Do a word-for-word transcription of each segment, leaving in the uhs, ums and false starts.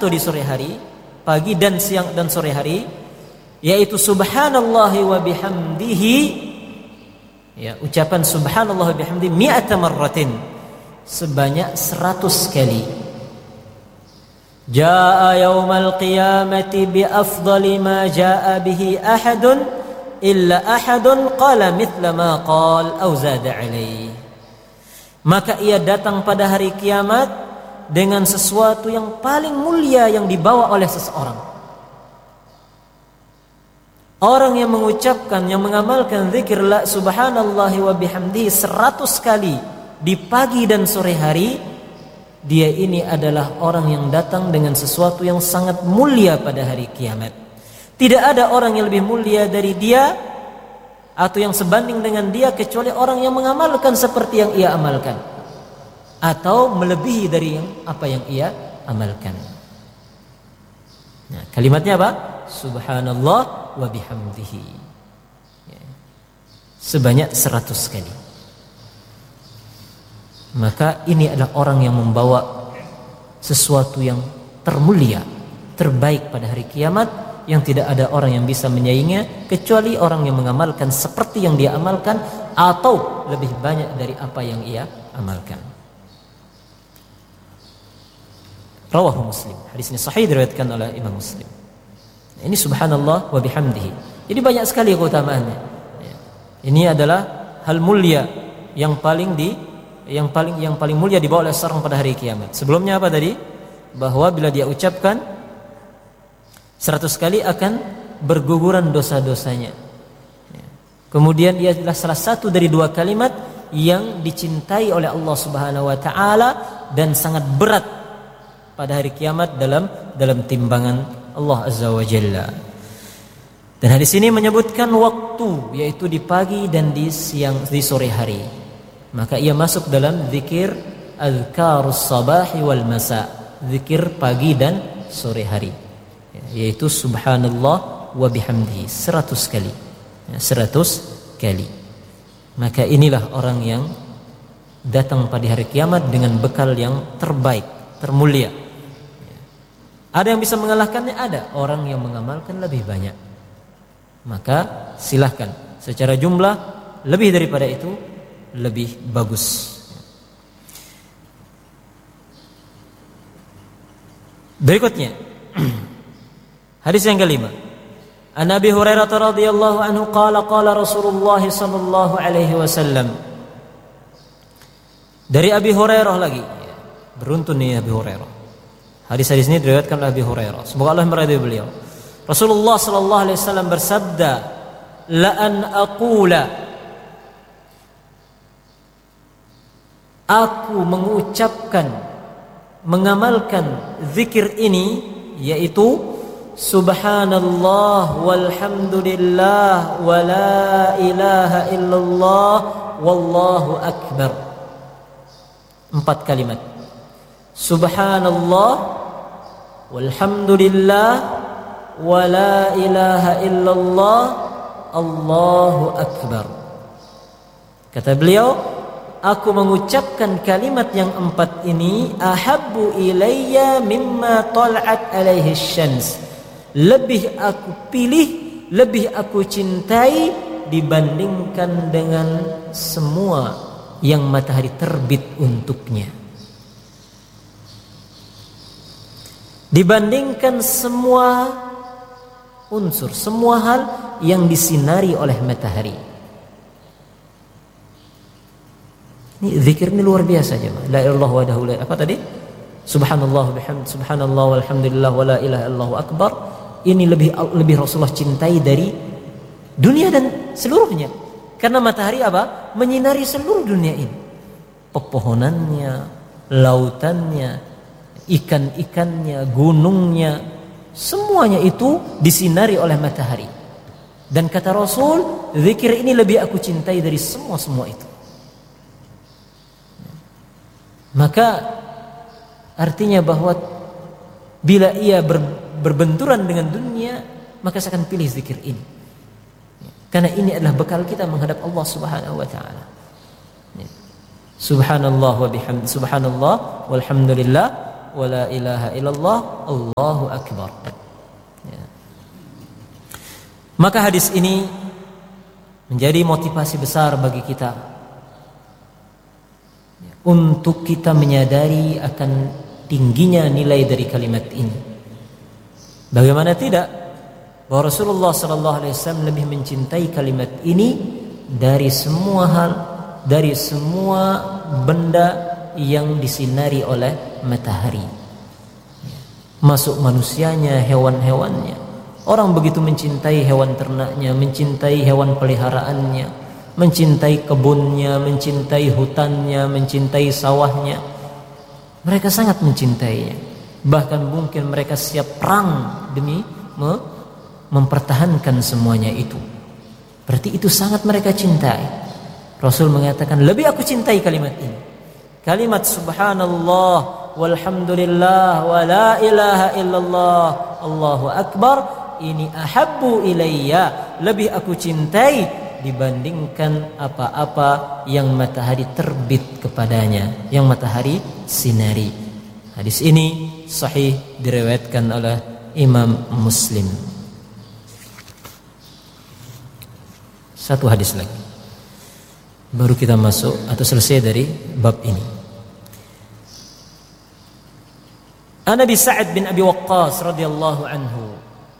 di sore hari, pagi dan siang dan sore hari, yaitu subhanallahi wa bihamdihi, ya, ucapan subhanallah wa bihamdihi mi'ata marratin, sebanyak seratus kali. Jaa yaumal qiyamati bi afdali ma jaa bihi ahadun illa ahadun qala mithla ma qala aw zada alaihi. Maka ia datang pada hari kiamat dengan sesuatu yang paling mulia yang dibawa oleh seseorang. Orang yang mengucapkan, yang mengamalkan zikir la subhanallahi wa bihamdihi seratus kali di pagi dan sore hari, dia ini adalah orang yang datang dengan sesuatu yang sangat mulia pada hari kiamat. Tidak ada orang yang lebih mulia dari dia atau yang sebanding dengan dia kecuali orang yang mengamalkan seperti yang ia amalkan, atau melebihi dari yang apa yang ia amalkan. Nah, kalimatnya apa? Subhanallah wa bihamdihi, ya, sebanyak seratus kali. Maka ini adalah orang yang membawa sesuatu yang termulia, terbaik pada hari kiamat, yang tidak ada orang yang bisa menyainginya kecuali orang yang mengamalkan seperti yang dia amalkan atau lebih banyak dari apa yang ia amalkan. Rawahu Muslim. Hadis ini sahih diriwayatkan oleh Imam Muslim. Nah, ini subhanallah wa bihamdihi. Jadi banyak sekali keutamaannya. Ya. Ini adalah hal mulia yang paling di yang paling yang paling mulia dibawa oleh seorang pada hari kiamat. Sebelumnya apa tadi? Bahwa bila dia ucapkan seratus kali akan berguguran dosa-dosanya. Ya. Kemudian dia adalah salah satu dari dua kalimat yang dicintai oleh Allah Subhanahu wa taala dan sangat berat pada hari kiamat dalam dalam timbangan Allah Azza wa Jalla. Dan hadis ini menyebutkan waktu, yaitu di pagi dan di siang, di sore hari. Maka ia masuk dalam zikir azkarus sabahi wal masa, zikir pagi dan sore hari, yaitu subhanallah wa bihamdihi seratus kali, seratus kali. Maka inilah orang yang datang pada hari kiamat dengan bekal yang terbaik, termulia. Ada yang bisa mengalahkannya? Ada. Orang yang mengamalkan lebih banyak. Maka silahkan. Secara jumlah lebih daripada itu lebih bagus. Berikutnya hadis yang kelima. An Abi Hurairah radhiyallahu anhu qala qala Rasulullah sallallahu alaihi wasallam. Dari Abi Hurairah lagi. Beruntun nih Abi Hurairah. Hadis-hadis ini diriwayatkan oleh Abi Hurairah. Semoga Allah meridai beliau. Rasulullah sallallahu alaihi wasallam bersabda, "La an aqula" Aku mengucapkan, mengamalkan zikir ini, yaitu subhanallah walhamdulillah wa la ilaha illallah wallahu akbar. Empat kalimat. Subhanallah walhamdulillah wa la ilaha illallah Allahu akbar. Kata beliau, aku mengucapkan kalimat yang empat ini ahabbu ilayya mimma tal'at alaihi syams. Lebih aku pilih, lebih aku cintai dibandingkan dengan semua yang matahari terbit untuknya. Dibandingkan semua unsur, semua hal yang disinari oleh matahari. Ini zikir ini luar biasa jemaah. La ilaha illallah wahdahu la, apa tadi? Subhanallah bihamd, subhanallah walhamdulillah wa la ilaha illallah akbar. Ini lebih lebih Rasulullah cintai dari dunia dan seluruhnya. Karena matahari apa? Menyinari seluruh dunia ini. Pepohonannya, lautannya, ikan-ikannya, gunungnya, semuanya itu disinari oleh matahari. Dan kata Rasul, zikir ini lebih aku cintai dari semua-semua itu. Maka artinya bahwa bila ia ber, berbenturan dengan dunia, maka saya akan pilih zikir ini. Karena ini adalah bekal kita menghadap Allah Subhanahu wa taala. Subhanallah wa bihamdi, subhanallah walhamdulillah wa la ilaha illallah, Allahu akbar. Ya. Maka hadis ini menjadi motivasi besar bagi kita untuk kita menyadari akan tingginya nilai dari kalimat ini. Bagaimana tidak, bahwa Rasulullah sallallahu alaihi wasallam lebih mencintai kalimat ini dari semua hal, dari semua benda yang disinari oleh matahari, masuk manusianya, hewan-hewannya. Orang begitu mencintai hewan ternaknya, mencintai hewan peliharaannya, mencintai kebunnya, mencintai hutannya, mencintai sawahnya. Mereka sangat mencintainya. Bahkan mungkin mereka siap perang demi me- mempertahankan semuanya itu. Berarti itu sangat mereka cintai. Rasul mengatakan, lebih aku cintai kalimat ini. Kalimat subhanallah walhamdulillah wa la ilaha illallah Allahu akbar, ini ahabbu ilayya, lebih aku cintai dibandingkan apa-apa yang matahari terbit kepadanya, yang matahari sinari. Hadis ini sahih, diriwayatkan oleh Imam Muslim. Satu hadis lagi, baru kita masuk atau selesai dari bab ini. An Abi Sa'ad bin Abi Waqqas radhiyallahu anhu,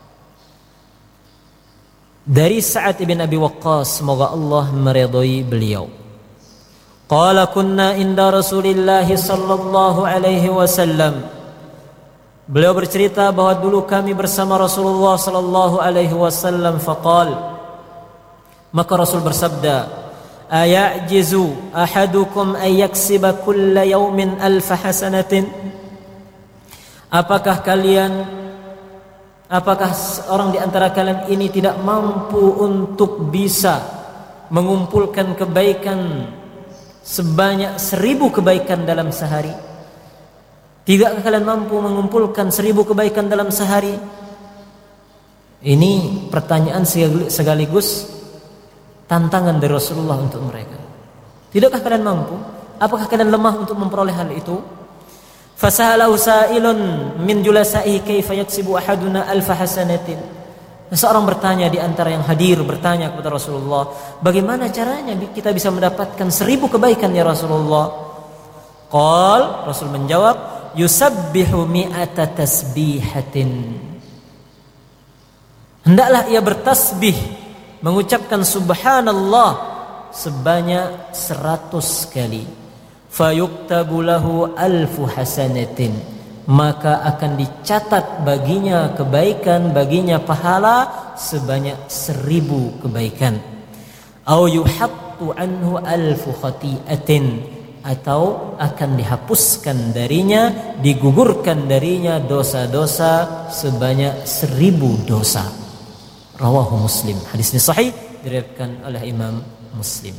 dari Sa'ad bin Abi Waqqas, semoga Allah meridhai beliau. Qala kunna inda Rasulillah sallallahu alaihi wasallam. Beliau bercerita bahwa dulu kami bersama Rasulullah sallallahu alaihi wasallam. Faqal, maka Rasul bersabda, ayajizu ahadukum ay yaksiba kulla yawmin alfa hasanatin. Apakah kalian, apakah orang di antara kalian ini tidak mampu untuk bisa mengumpulkan kebaikan sebanyak seribu kebaikan dalam sehari? Tidakkah kalian mampu mengumpulkan seribu kebaikan dalam sehari? Ini pertanyaan sekaligus tantangan dari Rasulullah untuk mereka. Tidakkah kalian mampu? Apakah kalian lemah untuk memperoleh hal itu? Fasahalahu sa'ilun min julasa'ihi kaifa yaksibu ahaduna alfa hasanatin. Seorang bertanya di antara yang hadir, bertanya kepada Rasulullah, bagaimana caranya kita bisa mendapatkan seribu kebaikan ya Rasulullah? Qal, Rasul menjawab, yusabbihu mi'ata tasbihatin. Hendaklah ia bertasbih, mengucapkan subhanallah sebanyak seratus kali. Fayuktabu lahu alfu hasanatin, maka akan dicatat baginya kebaikan, baginya pahala sebanyak seribu kebaikan. Au yuhattu anhu alfu khati'atin, atau akan dihapuskan darinya, digugurkan darinya dosa-dosa sebanyak seribu dosa. Rawahu Muslim. Hadis ini sahih, diriwayatkan oleh Imam Muslim.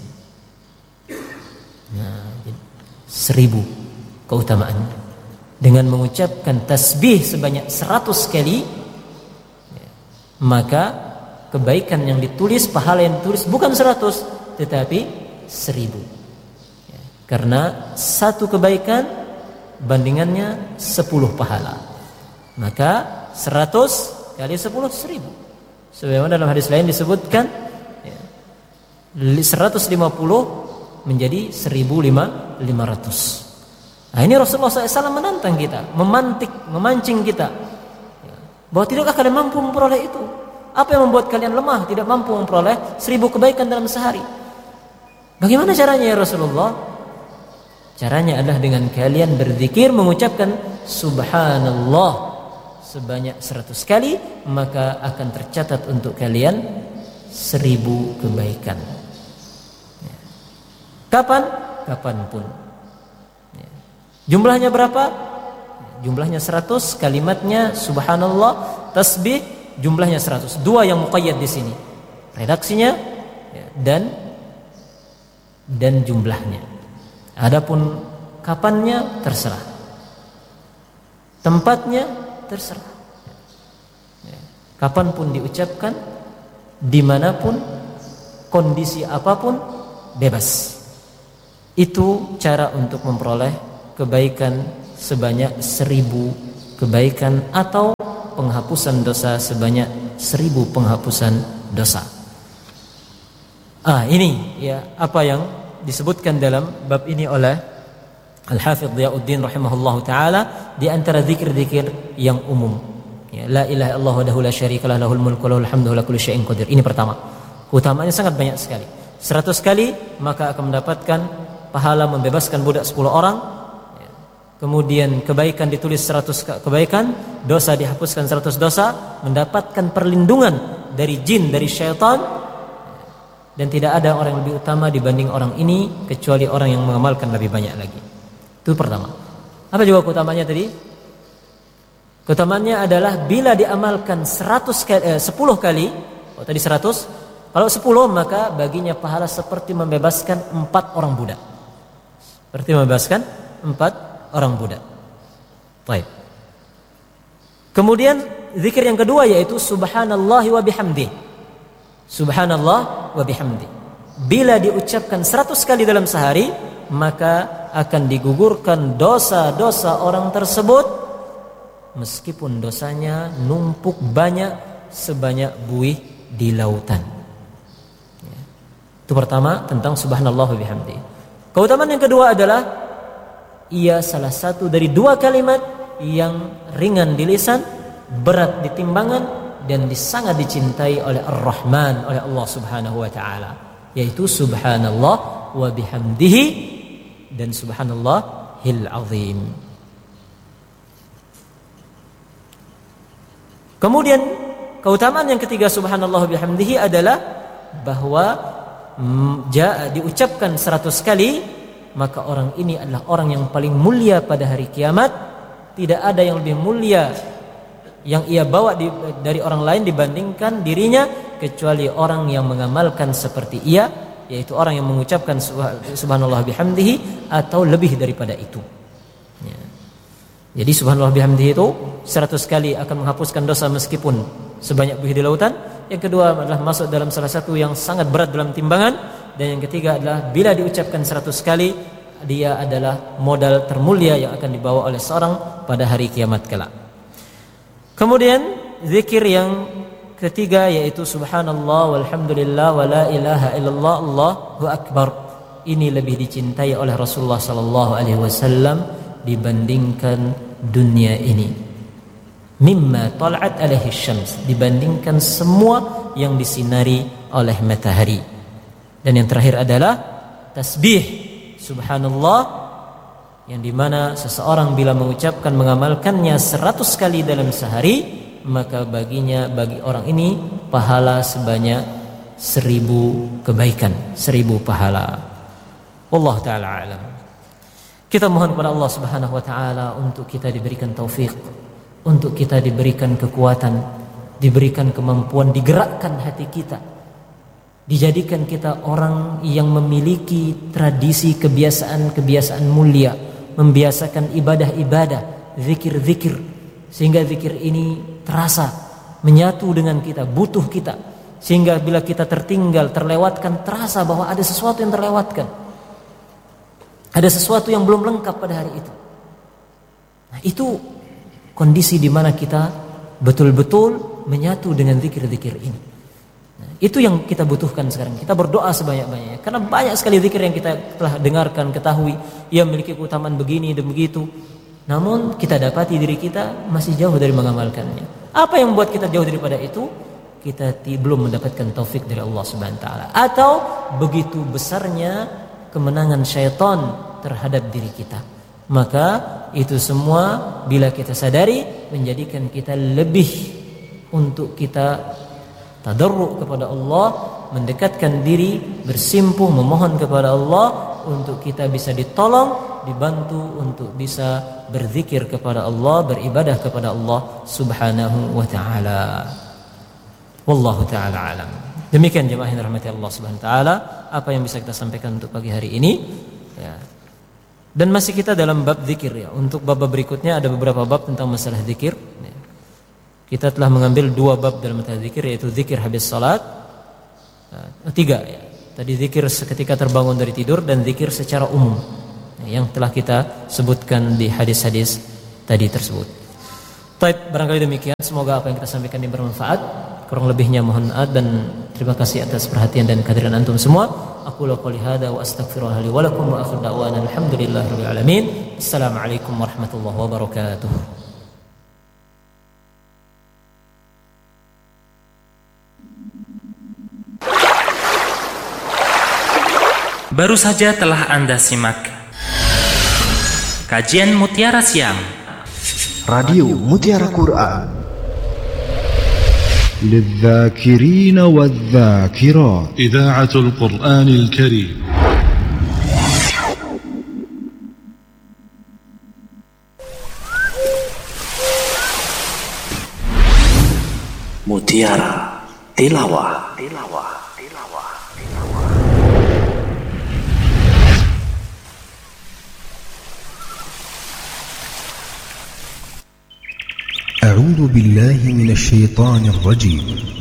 Nah, seribu keutamaan dengan mengucapkan tasbih sebanyak seratus kali, maka kebaikan yang ditulis, pahala yang ditulis bukan seratus tetapi seribu, karena satu kebaikan bandingannya sepuluh pahala, maka seratus kali sepuluh seribu. Sebagaimana dalam hadis lain disebutkan seratus lima puluh menjadi seribu lima ratus. Nah, ini Rasulullah shallallahu alaihi wasallam menantang kita, memantik, memancing kita, bahwa tidakkah kalian mampu memperoleh itu? Apa yang membuat kalian lemah, tidak mampu memperoleh seribu kebaikan dalam sehari? Bagaimana caranya ya Rasulullah? Caranya adalah dengan kalian berzikir, mengucapkan subhanallah sebanyak seratus kali, maka akan tercatat untuk kalian seribu kebaikan. Kapan? Kapanpun. Jumlahnya berapa? Jumlahnya seratus, kalimatnya subhanallah, tasbih jumlahnya seratus. Dua yang muqayyad di sini. Redaksinya dan dan jumlahnya. Adapun kapannya terserah. Tempatnya terserah. Kapanpun diucapkan, dimanapun, kondisi apapun, bebas. Itu cara untuk memperoleh kebaikan sebanyak seribu kebaikan atau penghapusan dosa sebanyak seribu penghapusan dosa. Ah, ini ya apa yang disebutkan dalam bab ini oleh Al-Hafidz Dhiyauddin rahimahullahu taala di antara zikir-zikir yang umum. Ya, la ilaha illallah wahdahu la syarikalah lahul mulku wa lahul hamdu wa ala kulli syai'in qadir. Ini pertama. Keutamaannya sangat banyak sekali. seratus kali maka akan mendapatkan pahala membebaskan budak sepuluh orang. Kemudian kebaikan ditulis seratus kebaikan, dosa dihapuskan seratus dosa, mendapatkan perlindungan dari jin, dari syaitan, dan tidak ada orang yang lebih utama dibanding orang ini kecuali orang yang mengamalkan lebih banyak lagi. Itu pertama. Apa juga keutamanya tadi? Keutamaannya adalah bila diamalkan seratus kali, eh, sepuluh kali, oh tadi seratus, kalau sepuluh maka baginya pahala seperti membebaskan empat orang budak. Seperti membebaskan empat orang budak. Baik. Kemudian zikir yang kedua yaitu subhanallahi wa bihamdi. Subhanallah wa bihamdi. Bila diucapkan seratus kali dalam sehari, maka akan digugurkan dosa-dosa orang tersebut meskipun dosanya numpuk banyak sebanyak buih di lautan. Ya. Itu pertama tentang subhanallah wa bihamdi. Keutamaan yang kedua adalah ia salah satu dari dua kalimat yang ringan di lisan, berat di timbangan, dan sangat dicintai oleh Ar-Rahman, oleh Allah Subhanahu wa taala, yaitu subhanallah wa bihamdihi dan subhanallahil azim. Kemudian keutamaan yang ketiga subhanallah wa bihamdihi adalah bahwa jaa diucapkan seratus kali, maka orang ini adalah orang yang paling mulia pada hari kiamat. Tidak ada yang lebih mulia yang ia bawa di, dari orang lain dibandingkan dirinya kecuali orang yang mengamalkan seperti ia, yaitu orang yang mengucapkan subhanallah bihamdihi atau lebih daripada itu. Ya. Jadi subhanallah bihamdihi itu seratus kali akan menghapuskan dosa meskipun sebanyak buih di lautan. Yang kedua adalah masuk dalam salah satu yang sangat berat dalam timbangan. Dan yang ketiga adalah bila diucapkan seratus kali, dia adalah modal termulia yang akan dibawa oleh seorang pada hari kiamat kelak. Kemudian zikir yang ketiga yaitu subhanallah walhamdulillah wa la ilaha illallah Allahu akbar. Ini lebih dicintai oleh Rasulullah sallallahu alaihi wasallam dibandingkan dunia ini. Mimma tal'at alaihi syams, dibandingkan semua yang disinari oleh matahari. Dan yang terakhir adalah tasbih subhanallah, yang dimana seseorang bila mengucapkan mengamalkannya seratus kali dalam sehari, maka baginya bagi orang ini pahala sebanyak seribu kebaikan, seribu pahala. Wallahu ta'ala alam. Kita mohon kepada Allah Subhanahu wa taala untuk kita diberikan taufik, untuk kita diberikan kekuatan, diberikan kemampuan, digerakkan hati kita, dijadikan kita orang yang memiliki tradisi kebiasaan-kebiasaan mulia, membiasakan ibadah-ibadah, zikir-zikir, sehingga zikir ini terasa menyatu dengan kita, butuh kita, sehingga bila kita tertinggal, terlewatkan, terasa bahwa ada sesuatu yang terlewatkan, ada sesuatu yang belum lengkap pada hari itu. Nah, itu kondisi di mana kita betul-betul menyatu dengan zikir-zikir ini. Itu yang kita butuhkan sekarang. Kita berdoa sebanyak-banyaknya, karena banyak sekali zikir yang kita telah dengarkan, ketahui ia memiliki keutamaan begini dan begitu, namun kita dapati diri kita masih jauh dari mengamalkannya. Apa yang membuat kita jauh daripada itu? Kita belum mendapatkan taufik dari Allah Subhanahu wa taala, atau begitu besarnya kemenangan syaitan terhadap diri kita. Maka itu semua bila kita sadari menjadikan kita lebih untuk kita tadarru' kepada Allah, mendekatkan diri, bersimpuh, memohon kepada Allah untuk kita bisa ditolong, dibantu untuk bisa berzikir kepada Allah, beribadah kepada Allah Subhanahu wa taala. Wallahu taala alam. Demikian jemaah yang dirahmati Allah Subhanahu wa taala apa yang bisa kita sampaikan untuk pagi hari ini, ya. Dan masih kita dalam bab zikir, ya. Untuk bab berikutnya ada beberapa bab tentang masalah zikir, ya. Kita telah mengambil dua bab dalam masalah zikir, yaitu zikir habis salat, uh, tiga, ya. Tadi zikir seketika terbangun dari tidur, dan zikir secara umum. yang telah kita sebutkan di hadis-hadis tadi tersebut. Baik, barangkali demikian. Semoga apa yang kita sampaikan ini bermanfaat. Kurang lebihnya mohon maaf dan terima kasih atas perhatian dan kehadiran antum semua. Aku qouli hadza wa astaghfirullah li wa lakum wa akhiru da'wana alhamdulillahirabbil alamin. Assalamualaikum warahmatullahi wabarakatuh. Baru saja telah Anda simak kajian Mutiara Siang Radio Mutiara Quran للذاكرين والذاكرات إذاعة القرآن الكريم. Mutiara Tilawah. أعوذ بالله من الشيطان الرجيم.